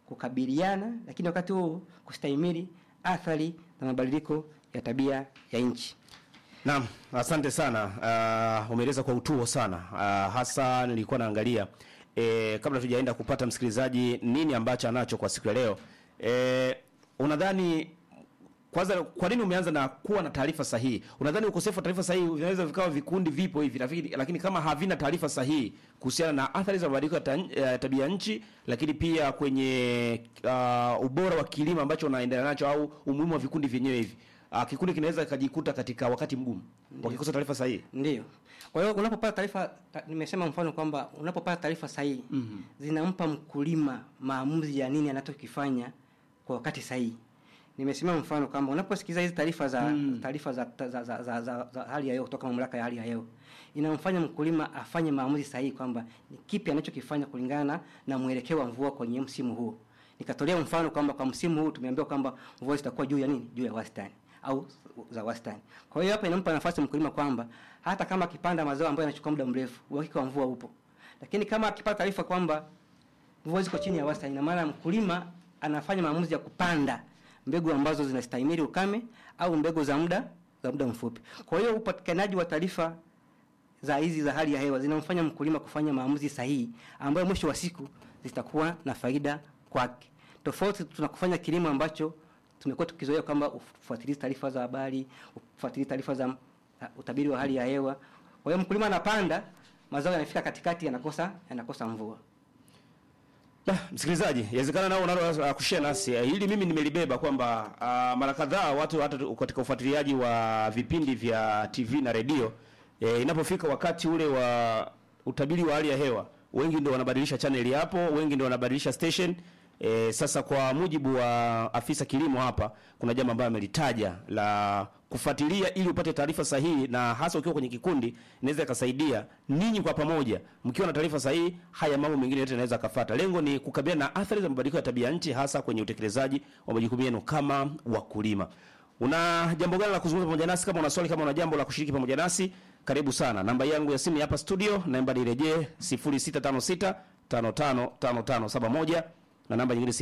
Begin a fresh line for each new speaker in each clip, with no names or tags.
kukabiliana, lakini wakati huo kustahimili athari na mabadiliko ya tabia ya nchi.
Naam, asante sana. Umeeleza kwa utuo sana. Hasa nilikuwa naangalia kabla tujaenda kupata msikilizaji nini ambacho anacho kwa siku ya leo. Unadhani kwanza kwa nini umeanza na kuwa na taarifa sahihi? Unadhani ukosefu wa taarifa sahihi vinaweza vikawa vikundi vipo hivi lakini kama havina taarifa sahihi kuhusiana na athari za mabadiliko ya tabia nchi, lakini pia kwenye ubora wa kilimo ambacho unaendelea nacho au umuhimu wa vikundi vyenyewe hivi, kikundi kinaweza kujikuta katika wakati mgumu wakikosa taarifa sahihi?
Ndio. Kwa hiyo unapopata taarifa, nimesema mfano kwamba unapopata taarifa sahihi zinampa mkulima maamuzi ya nini anachokifanya kwa wakati sahihi. Nimesema mfano kwamba unaposikiza hizi taarifa za hali ya hewa kutoka mamlaka ya hali ya hewa, inamfanya mkulima afanye maamuzi sahihi kwamba ni kipi anachokifanya kulingana na mwelekeo wa mvua kwenye msimu huu. Nikatolea mfano kwamba kwa msimu huu tumeambiwa kwamba mvua zitakuwa juu ya nini? Juu ya wastani au za wastani. Kwa hiyo hapa inampa nafasi mkulima kwamba hata kama akipanda mazao ambayo yanachukua muda mrefu, uhakika wa mvua upo. Lakini kama akipata taarifa kwamba mvua ziko chini ya wastani, ina maana mkulima anafanya maamuzi ya kupanda mbegu ambazo zinastahimili ukame au mbegu za muda mfupi. Kwa hiyo upatikanaji wa taarifa za hizi za hali ya hewa zinamfanya mkulima kufanya maamuzi sahihi ambayo mwisho wa siku zitakuwa na faida kwake. Tofauti tunakufanya kilimo ambacho tumekuwa tukizoea kwamba ufuatilie taarifa za habari, ufuatilie taarifa za utabiri wa hali ya hewa. Kwa hiyo mkulima anapanda, mazao yanafika katikati yanakosa mvua.
Msikilizaji, inawezekana nao unalo kushare nasi. Hili mimi nimelibeba kwamba mara kadhaa watu hata katika ufuatiliaji wa vipindi vya TV na redio, inapofika wakati ule wa utabiri wa hali ya hewa, wengi ndio wanabadilisha channel hapo, wengi ndio wanabadilisha station. Sasa kwa mujibu wa afisa kilimo hapa, kuna jambo ambalo amelitaja la kufuatilia ili upate taarifa sahihi, na hasa ukiwa kwenye kikundi inaweza ikasaidia ninyi kwa pamoja mkiwa na taarifa sahihi, haya mambo mengine yote yanaweza kufuata. Lengo ni kukabiliana na athari za mabadiliko ya tabia nchi, hasa kwenye utekelezaji wa majukumu yenu kama wakulima. Una jambo gani la kuzungumza pamoja nasi? Kama una swali, kama una jambo la kushiriki pamoja nasi, karibu sana. Namba yangu ya simu hapa studio, naomba nirejee 0656 555571 na namba nyingine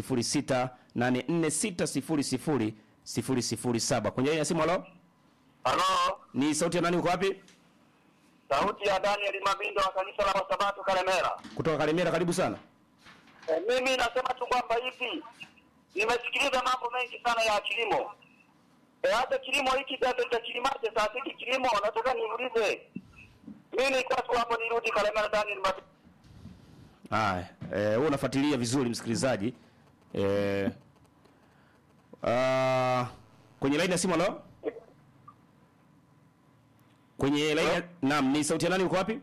0684600007. Kwenye ya simu. Halo.
Halo.
Ni sauti ya nani, uko wapi?
Sauti ya Daniel Mabindo wa kanisa la Sabato Kalemera.
Kutoka Kalemera, karibu sana.
Mimi nasema tu kwamba hivi nimesikiliza mambo mengi sana ya kilimo. Hata kilimo hiki cha kilimaje sasa hiki kilimo nataka niulize. Mimi kwa tu hapo nirudi Kalemera Daniel Mabindo.
Wewe unafuatilia vizuri msikilizaji. Kwenye line ya simu. Halo. Kwenye line. Naam, ni sauti ya nani, uko wapi?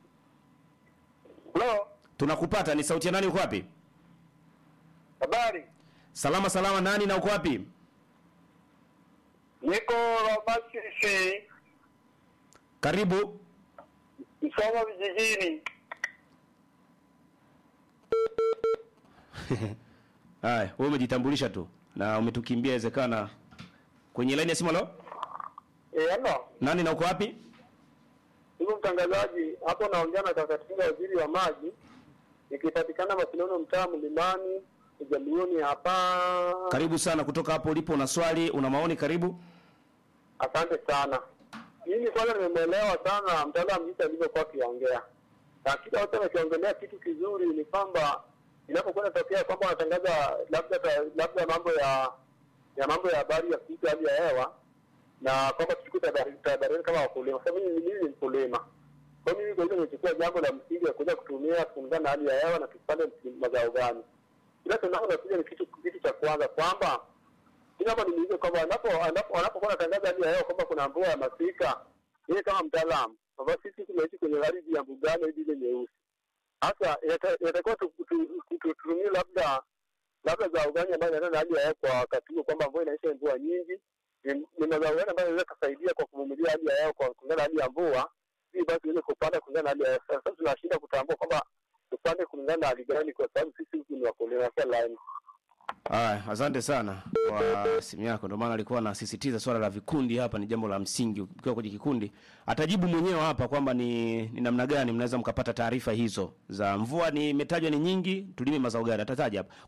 Hello.
Tunakupata, ni sauti ya nani, uko wapi?
Habari.
Salama, nani na uko wapi?
Niko Rabasisi.
Karibu.
Msoma vijijini.
Wewe umejitambulisha tu na umetukimbia, inawezekana. Kwenye line ya simu. Halo.
Hello.
Nani na uko wapi?
Ndugu mtangazaji, hapo naongea na Kakatinga, waziri wa maji. Nikipatikana Masinono, mtaa Mlimani, Jamhuri hapa.
Karibu sana kutoka hapo ulipo, na swali, una maoni, karibu.
Asante sana. Mimi kwanza nimeelewa sana mtaalamu jinsi alivyokuwa akiongea. Na kila wote wakiongelea kitu kizuri ni kwamba inapokuwa inatokea kwamba wanatangaza labda mambo ya habari ya kuhusu hali ya hewa, na kwamba tuchukue tahadhari kama wakulima. Sasa mimi ni mkulima. Kwa hiyo mimi kwa hiyo nimechukua jambo la msingi ya kuja kutumia kulingana na hali ya hewa na tupande mazao gani. Ila tunaona kuja ni kitu cha kwanza kwamba kama nimeeleza kwamba wanapokuwa wanatangaza hali ya hewa kwamba kuna mvua ya masika, yeye kama mtaalamu, basi sisi tunaishi kwenye ardhi ya mbugani hivi ile nyeusi. Hasa yatakuwa tutumie labda za ugani ambayo inaenda hali ya hewa kwa wakati huo, kwamba mvua inaisha, mvua nyingi ni mazao gani ambayo yanaweza kusaidia kwa kuvumilia hali ya hewa kwa kulingana hali ya mvua, ili basi ile kupanda kulingana na hali ya hewa. Sasa tunashinda kutambua kwamba tupande kulingana na hali gani, kwa sababu sisi ni wakulima kwa line.
Asante sana kwa simu yako. Ndio maana alikuwa anasisitiza swala la vikundi hapa ni jambo la msingi. Ukiwa kwenye kikundi atajibu mwenyewe hapa kwamba ni namna gani mnaweza mkapata taarifa hizo za mvua. Ni imetajwa ni nyingi, tulime mazao gani, atataja hapa.